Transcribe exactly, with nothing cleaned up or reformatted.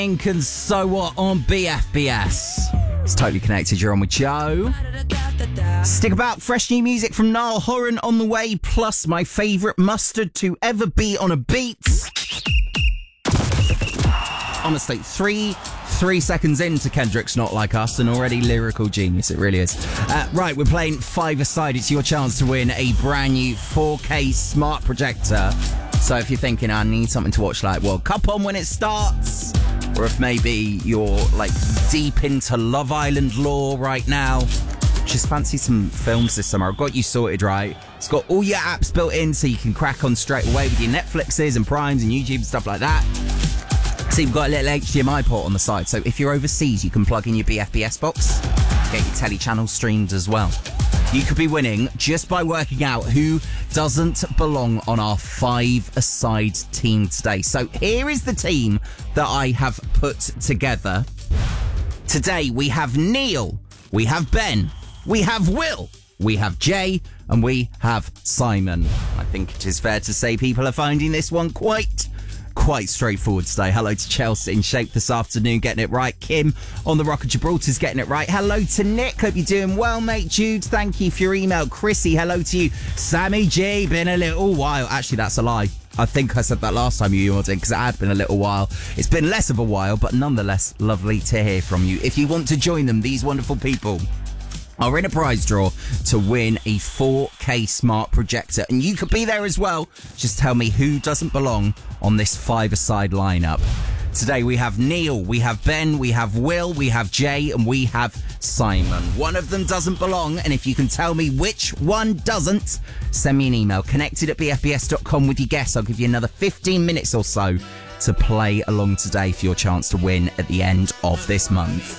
Ink and So What on B F B S. It's Totally Connected, you're on with Joe. Stick about, fresh new music from Niall Horan on the way, plus my favourite mustard to ever be on a beat. Honestly, three three seconds into Kendrick's Not Like Us, and already lyrical genius, it really is. Uh, right, we're playing five-a-side. It's your chance to win a brand new four K smart projector. So if you're thinking, I need something to watch like World Cup on when it starts, or if maybe you're like deep into Love Island lore right now, just fancy some films this summer, I've got you sorted, right? It's got all your apps built in so you can crack on straight away with your Netflixes and Primes and YouTube and stuff like that. So you've got a little H D M I port on the side, so if you're overseas you can plug in your B F B S box, get your telly channel streamed as well. You could be winning just by working out who doesn't belong on our five-a-side team today. So here is the team that I have put together. Today we have Neil, we have Ben, we have Will, we have Jay, and we have Simon. I think it is fair to say people are finding this one quite... quite straightforward today. Hello to Chelsea in shape this afternoon, getting it right. Kim on the Rock of Gibraltar's getting it right. Hello to Nick, hope you're doing well, mate. Jude, thank you for your email. Chrissy, hello to you. Sammy G, been a little while. Actually, that's a lie. I think I said that last time you emailed in because it had been a little while. It's been less of a while, but nonetheless, lovely to hear from you. If you want to join them, these wonderful people are in a prize draw to win a four K smart projector, and you could be there as well. Just tell me who doesn't belong on this five-a-side lineup. Today we have Neil, we have Ben, we have Will, we have Jay, and we have Simon. One of them doesn't belong, and if you can tell me which one doesn't, send me an email, connected at b f b s dot com with your guess. I'll give you another fifteen minutes or so to play along today for your chance to win at the end of this month.